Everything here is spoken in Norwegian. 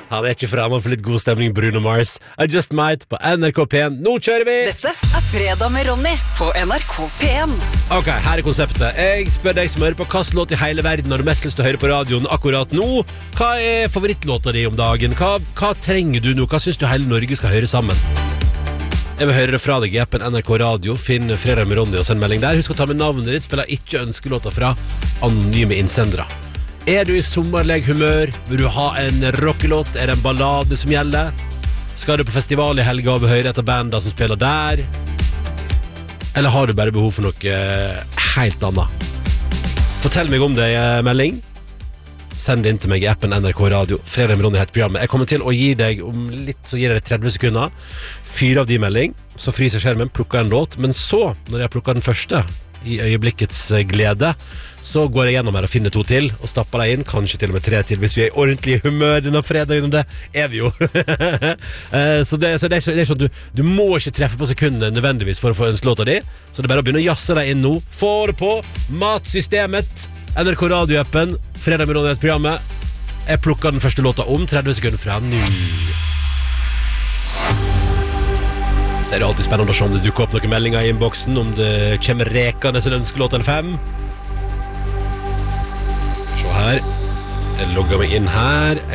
Han ikke fremme for litt god stemning, Bruno Mars. I Just Might på NRK P1. Nå kjører vi! Dette Fredag med Ronny på NRK P1. Ok, her konseptet. Jeg spør deg som hører på, hva låt i hele verden har du mest lyst til å høre på radioen akkurat nå? Hva favorittlåta di om dagen? Hva trenger du nå? Hva synes du hele Norge skal høre sammen? Jeg vil høre det fra deg i appen NRK Radio. Finn Fredag med Ronny og send melding der. Husk å ta med navnet ditt. Spiller ikke ønskelåter fra anonyme innsendere. Du i sommerleg humør? Vil du ha en rockelåt? Det en ballade som gjelder? Skal du på festival i helga og høre etter banda som spiller der? Eller har du bare behov for noe helt annet? Fortell meg om det i melding. Send det inn til meg i appen NRK Radio. Fredag med Ronny heter programmet. Jeg kommer til å gi deg om litt, så gir jeg deg 30 sekunder. 4 av de melding, så fryser skjermen, plukker en låt. Men så, når jeg plukker den første, i øyeblikkets glede, så går jeg gjennom her og finner 2 til, og stapper deg inn, kanskje til og med 3 til, hvis vi i ordentlig humør denne fredagen, og det vi jo. så det er sånn at du må ikke treffe på sekundet nødvendigvis for å få ønskelåta di, så det er bare å begynne å jasse deg inn nå. Få det på Matsystemet, NRK Radio-appen, Fredag med Ronny heter programmet. Jeg plukker den første låta om 30 sekunder fra nå. Så det alltid spennende å se om det dukker opp noen meldinger i innboksen, om det kommer rekende en ønskelåt eller 5. Se her. Jeg logger meg inn her.